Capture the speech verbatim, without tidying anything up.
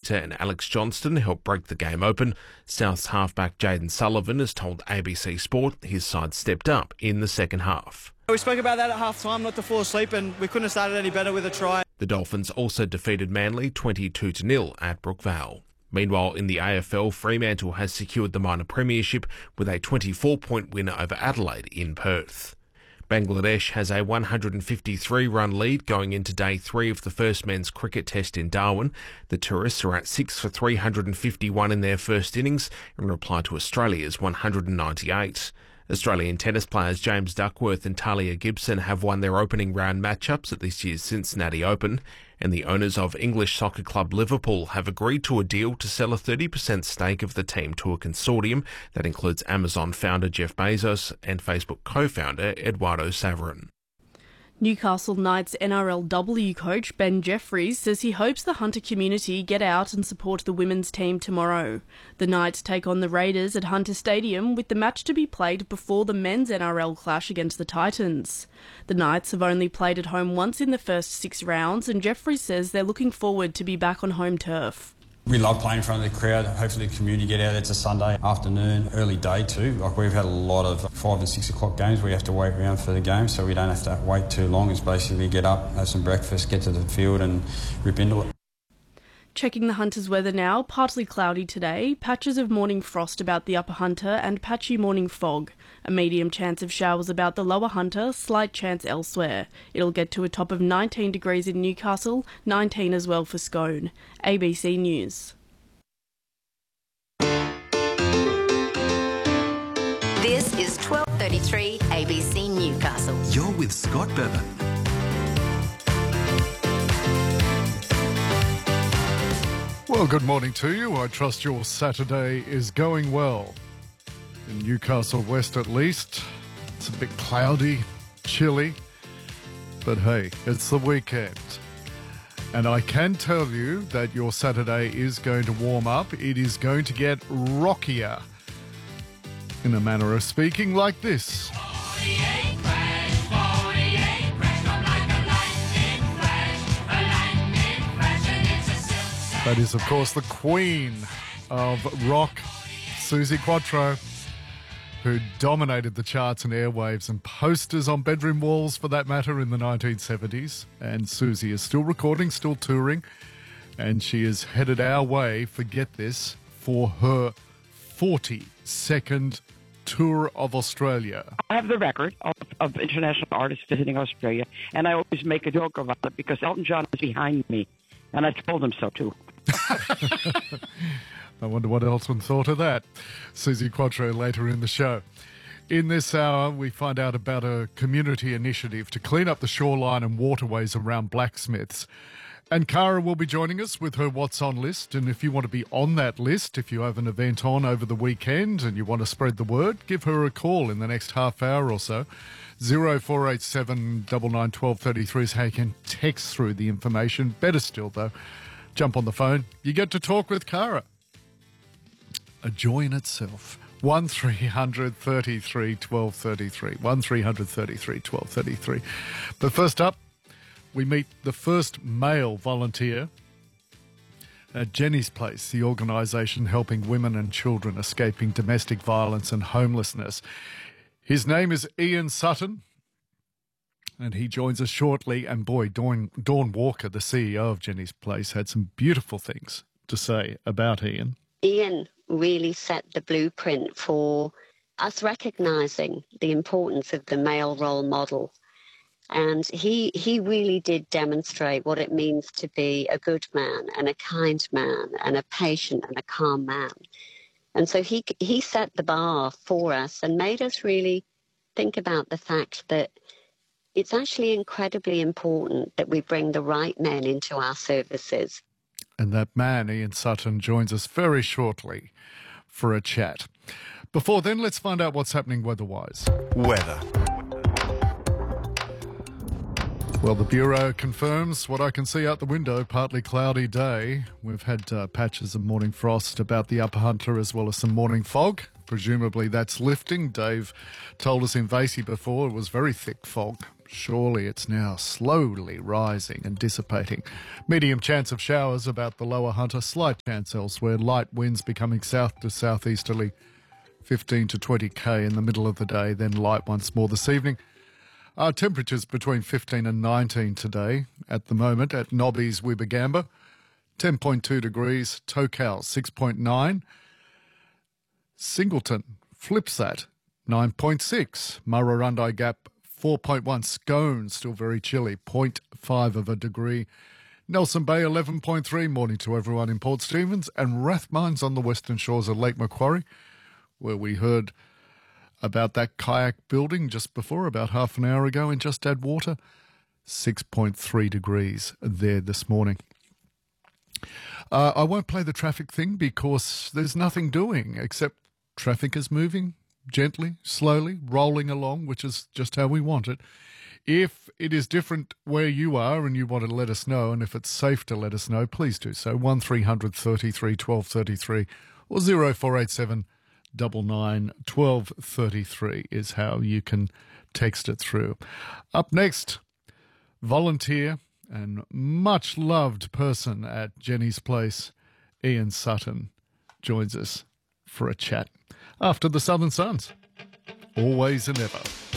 Victor and Alex Johnston helped break the game open. South's halfback Jaden Sullivan has told A B C Sport his side stepped up in the second half. We spoke about that at half-time, not to fall asleep, and we couldn't have started any better with a try. The Dolphins also defeated Manly twenty-two to nil at Brookvale. Meanwhile, in the A F L, Fremantle has secured the minor premiership with a twenty-four point win over Adelaide in Perth. Bangladesh has a one hundred fifty-three run lead going into day three of the first men's cricket test in Darwin. The tourists are at six for three hundred fifty-one in their first innings in reply to Australia's one hundred ninety-eight. Australian tennis players James Duckworth and Talia Gibson have won their opening round matchups at this year's Cincinnati Open, and the owners of English soccer club Liverpool have agreed to a deal to sell a thirty percent stake of the team to a consortium that includes Amazon founder Jeff Bezos and Facebook co-founder Eduardo Saverin. Newcastle Knights N R L W coach Ben Jeffries says he hopes the Hunter community get out and support the women's team tomorrow. The Knights take on the Raiders at Hunter Stadium, with the match to be played before the men's N R L clash against the Titans. The Knights have only played at home once in the first six rounds, and Jeffries says they're looking forward to be back on home turf. We love playing in front of the crowd. Hopefully the community get out. It's a Sunday afternoon, early day too. Like, we've had a lot of five and six o'clock games where you have to wait around for the game, so we don't have to wait too long. It's basically get up, have some breakfast, get to the field and rip into it. Checking the Hunter's weather now, partly cloudy today, patches of morning frost about the upper Hunter and patchy morning fog. A medium chance of showers about the lower Hunter, slight chance elsewhere. It'll get to a top of nineteen degrees in Newcastle, nineteen as well for Scone. A B C News. This is twelve thirty-three A B C Newcastle. You're with Scott Bevan. Well, good morning to you. I trust your Saturday is going well. In Newcastle West at least, it's a bit cloudy, chilly, but hey, it's the weekend. And I can tell you that your Saturday is going to warm up. It is going to get rockier, in a manner of speaking, like this. That is, of course, the queen of rock, Suzi Quatro, who dominated the charts and airwaves and posters on bedroom walls, for that matter, in the nineteen seventies. And Suzi is still recording, still touring, and she is headed our way, forget this, for her forty-second tour of Australia. I have the record of, of international artists visiting Australia, and I always make a joke about it because Elton John is behind me, and I told him so too. I wonder what Elton thought of that. Suzi Quatro later in the show. In this hour, we find out about a community initiative to clean up the shoreline and waterways around blacksmiths. And Cara will be joining us with her What's On list. And if you want to be on that list, if you have an event on over the weekend and you want to spread the word, give her a call in the next half hour or so. zero four eight seven nine nine one two three three is how you can text through the information. Better still, though, jump on the phone. You get to talk with Cara. A joy in itself. one three hundred thirty-three twelve thirty-three. one three hundred thirty-three twelve thirty-three. But first up, we meet the first male volunteer at Jenny's Place, the organisation helping women and children escaping domestic violence and homelessness. His name is Ian Sutton, and he joins us shortly. And boy, Dawn, Dawn Walker, the C E O of Jenny's Place, had some beautiful things to say about Ian. Ian really set the blueprint for us recognising the importance of the male role model. And he he really did demonstrate what it means to be a good man and a kind man and a patient and a calm man. And so he he set the bar for us and made us really think about the fact that it's actually incredibly important that we bring the right men into our services. And that man, Ian Sutton, joins us very shortly for a chat. Before then, let's find out what's happening weather-wise. Weather. Well, the Bureau confirms what I can see out the window, partly cloudy day. We've had uh, patches of morning frost about the Upper Hunter as well as some morning fog. Presumably that's lifting. Dave told us in Vasey before it was very thick fog. Surely it's now slowly rising and dissipating. Medium chance of showers about the Lower Hunter, slight chance elsewhere. Light winds becoming south to southeasterly, fifteen to twenty k in the middle of the day, then light once more this evening. Our temperatures between fifteen and nineteen today at the moment at Nobby's Wibagamba, ten point two degrees, Tokal six point nine, Singleton, Flipsat nine point six, Murrurundi Gap four point one, Scone still very chilly, zero point five of a degree, Nelson Bay eleven point three, morning to everyone in Port Stephens, and Rathmines on the western shores of Lake Macquarie, where we heard about that kayak building just before, about half an hour ago in Just Add Water, six point three degrees there this morning. Uh, I won't play the traffic thing because there's nothing doing except traffic is moving gently, slowly, rolling along, which is just how we want it. If it is different where you are and you want to let us know, and if it's safe to let us know, please do so. one three hundred thirty-three twelve thirty-three or zero four eight seven double nine twelve thirty-three is how you can text it through. Up next, volunteer and much loved person at Jenny's Place, Ian Sutton, joins us for a chat after the Southern Suns. Always and ever.